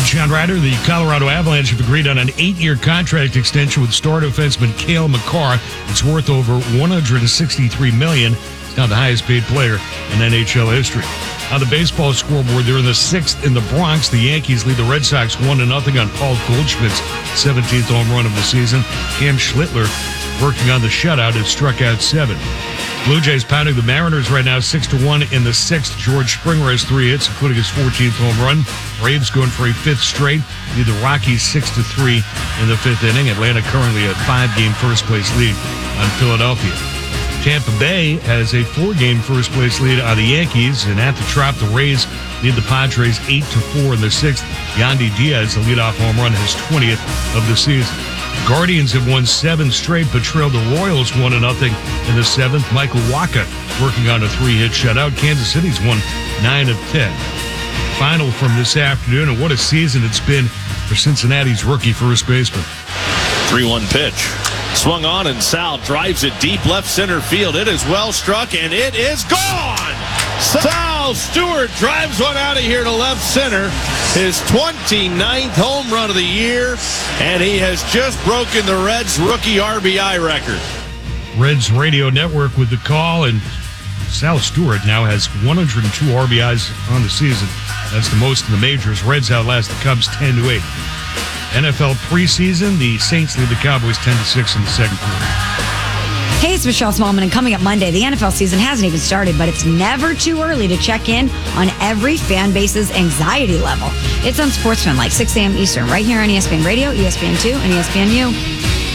John Ryder. The Colorado Avalanche have agreed on an 8-year contract extension with star defenseman Cale Makar. It's worth over $163 million. He's now the highest-paid player in NHL history. On the baseball scoreboard, they're in the 6th in the Bronx. The Yankees lead the Red Sox 1-0 on Paul Goldschmidt's 17th home run of the season. Cam Schlittler, working on the shutout, has struck out 7. Blue Jays pounding the Mariners right now 6-1 in the 6th. George Springer has 3 hits, including his 14th home run. Braves going for a 5th straight. Lead the Rockies 6-3 in the 5th inning. Atlanta currently a 5-game first-place lead on Philadelphia. Tampa Bay has a 4-game first-place lead on the Yankees. And at the Trop, the Rays lead the Padres 8-4 in the 6th. Yandy Diaz, the leadoff home run, his 20th of the season. Guardians have won 7 straight, but trailed the Royals 1-0 in the 7th. Michael Wacha working on a 3-hit shutout. Kansas City's won 9 of 10. Final from this afternoon, and what a season it's been for Cincinnati's rookie first baseman. 3-1 pitch. Swung on, and Sal drives it deep left center field. It is well struck, and it is gone! Sal Stewart drives one out of here to left center. His 29th home run of the year, and he has just broken the Reds' rookie RBI record. Reds Radio Network with the call, and Sal Stewart now has 102 RBIs on the season. That's the most in the majors. Reds outlast the Cubs 10-8. NFL preseason, the Saints lead the Cowboys 10-6 in the second quarter. Hey, it's Michelle Smallman, and coming up Monday, the NFL season hasn't even started, but it's never too early to check in on every fan base's anxiety level. It's on SportsFan, like 6 a.m. Eastern, right here on ESPN Radio, ESPN2, and ESPNU.